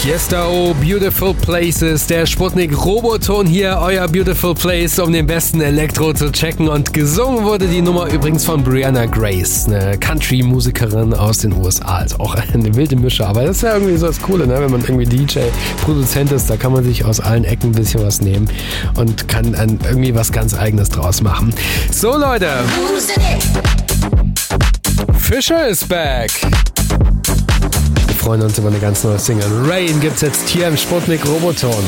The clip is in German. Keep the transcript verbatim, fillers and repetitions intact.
Yesterday, Beautiful Places, der Sputnik Roboton hier, euer Beautiful Place, um den besten Elektro zu checken. Und gesungen wurde die Nummer übrigens von Brianna Grace, eine Country-Musikerin aus den U S A. Also auch eine wilde Mische, aber das ist ja irgendwie so das Coole, ne? Wenn man irgendwie D J, Produzent ist, da kann man sich aus allen Ecken ein bisschen was nehmen und kann dann irgendwie was ganz Eigenes draus machen. So Leute, Fisher is back. Wir freuen uns über eine ganz neue Single. Rain gibt's jetzt hier im Sputnik Roboton.